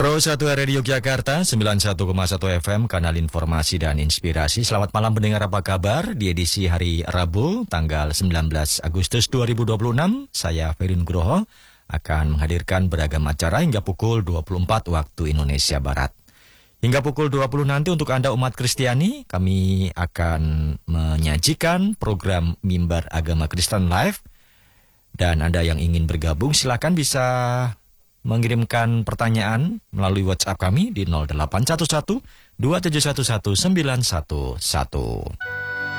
Pro 1 Radio Yogyakarta 91,1 FM, kanal informasi dan inspirasi. Selamat malam pendengar, apa kabar? Di edisi hari Rabu tanggal 19 Agustus 2026, saya Ferry Nugroho akan menghadirkan beragam acara hingga pukul 24 waktu Indonesia Barat. Hingga pukul 20 nanti untuk Anda umat Kristiani, kami akan menyajikan program Mimbar Agama Kristen Live. Dan Anda yang ingin bergabung silakan bisa mengirimkan pertanyaan melalui WhatsApp kami di 0811 2711 911.